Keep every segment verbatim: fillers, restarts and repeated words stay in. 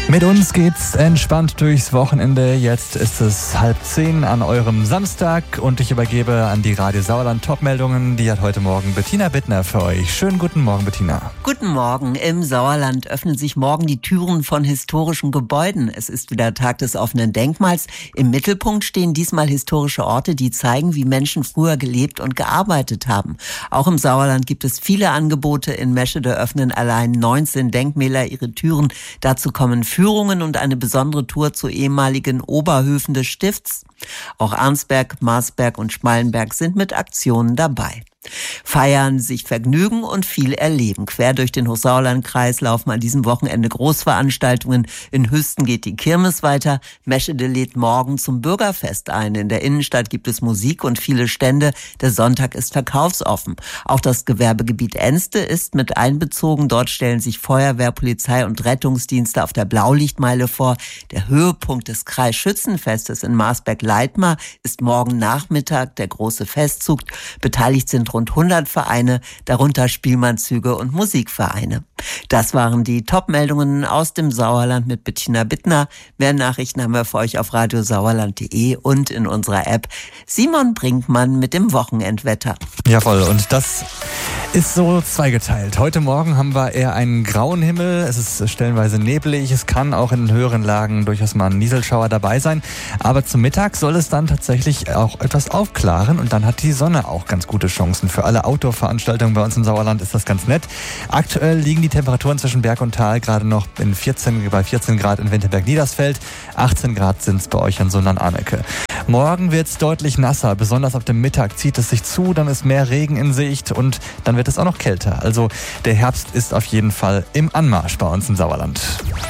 Mit uns geht's entspannt durchs Wochenende. Jetzt ist es halb zehn an eurem Samstag und ich übergebe an die Radio Sauerland Top-Meldungen. Die hat heute Morgen Bettina Bittner für euch. Schönen guten Morgen, Bettina. Guten Morgen. Im Sauerland öffnen sich morgen die Türen von historischen Gebäuden. Es ist wieder Tag des offenen Denkmals. Im Mittelpunkt stehen diesmal historische Orte, die zeigen, wie Menschen früher gelebt und gearbeitet haben. Auch im Sauerland gibt es viele Angebote. In Meschede öffnen allein neunzehn Denkmäler ihre Türen. Dazu kommen Führungen und eine besondere Tour zu ehemaligen Oberhöfen des Stifts. Auch Arnsberg, Marsberg und Schmallenberg sind mit Aktionen dabei. Feiern, sich vergnügen und viel erleben. Quer durch den Hochsauerlandkreis laufen an diesem Wochenende Großveranstaltungen. In Hüsten geht die Kirmes weiter. Meschede lädt morgen zum Bürgerfest ein. In der Innenstadt gibt es Musik und viele Stände. Der Sonntag ist verkaufsoffen. Auch das Gewerbegebiet Enste ist mit einbezogen. Dort stellen sich Feuerwehr, Polizei und Rettungsdienste auf der Blaulichtmeile vor. Der Höhepunkt des Kreisschützenfestes in Marsberg-Leitmar ist morgen Nachmittag der große Festzug. Beteiligt sind rund hundert Vereine, darunter Spielmannzüge und Musikvereine. Das waren die Top-Meldungen aus dem Sauerland mit Bettina Bittner. Mehr Nachrichten haben wir für euch auf radiosauerland punkt de und in unserer App. Simon Brinkmann mit dem Wochenendwetter. Jawohl, und das ist so zweigeteilt. Heute Morgen haben wir eher einen grauen Himmel. Es ist stellenweise neblig. Es kann auch in höheren Lagen durchaus mal ein Nieselschauer dabei sein. Aber zum Mittag soll es dann tatsächlich auch etwas aufklaren und dann hat die Sonne auch ganz gute Chancen. Für alle Outdoor-Veranstaltungen bei uns im Sauerland ist das ganz nett. Aktuell liegen die Temperaturen zwischen Berg und Tal gerade noch in vierzehn, bei vierzehn Grad in Winterberg-Niedersfeld. achtzehn Grad sind es bei euch in Sundern-Arnecke. Morgen wird es deutlich nasser. Besonders ab dem Mittag zieht es sich zu. Dann ist mehr Regen in Sicht und dann wird es auch noch kälter. Also der Herbst ist auf jeden Fall im Anmarsch bei uns im Sauerland.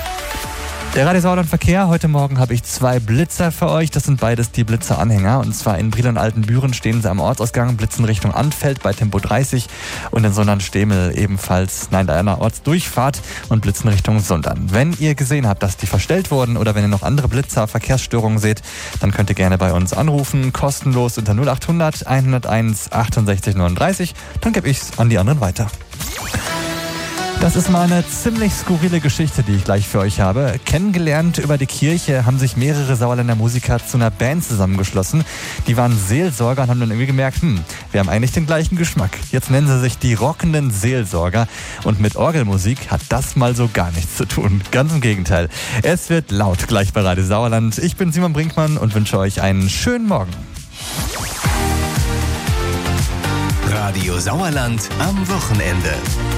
Der Radio Sauerland Verkehr. Heute Morgen habe ich zwei Blitzer für euch. Das sind beides die Blitzer-Anhänger. Und zwar in Briel und Altenbüren stehen sie am Ortsausgang, blitzen Richtung Anfeld bei Tempo dreißig und in Sundern-Stemel ebenfalls, nein, da einer Ortsdurchfahrt und blitzen Richtung Sundern. Wenn ihr gesehen habt, dass die verstellt wurden oder wenn ihr noch andere Blitzer, Verkehrsstörungen seht, dann könnt ihr gerne bei uns anrufen, kostenlos unter null achthundert einhunderteins achtundsechzig neununddreißig. Dann gebe ich es an die anderen weiter. Das ist mal eine ziemlich skurrile Geschichte, die ich gleich für euch habe. Kennengelernt über die Kirche haben sich mehrere Sauerländer Musiker zu einer Band zusammengeschlossen. Die waren Seelsorger und haben dann irgendwie gemerkt, hm, wir haben eigentlich den gleichen Geschmack. Jetzt nennen sie sich die rockenden Seelsorger. Und mit Orgelmusik hat das mal so gar nichts zu tun. Ganz im Gegenteil. Es wird laut gleich bei Radio Sauerland. Ich bin Simon Brinkmann und wünsche euch einen schönen Morgen. Radio Sauerland am Wochenende.